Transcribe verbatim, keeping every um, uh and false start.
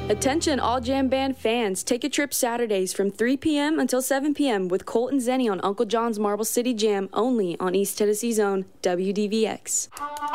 Attention all Jam Band fans, take a trip Saturdays from three p.m. until seven p.m. with Colt and Zenny on Uncle John's Marble City Jam only on East Tennessee's own W D V X.